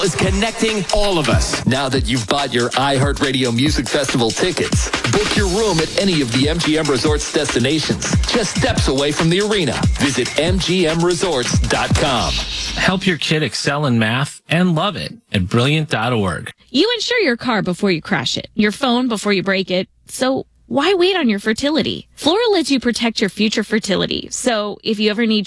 is connecting all of us. Now that you've bought your iHeartRadio Music Festival tickets, book your room at any of the MGM Resorts destinations, just steps away from the arena. Visit MGMResorts.com. Help your kid excel in math and love it at Brilliant.org. You insure your car before you crash it, your phone before you break it. So why wait on your fertility? Flora lets you protect your future fertility. So if you ever need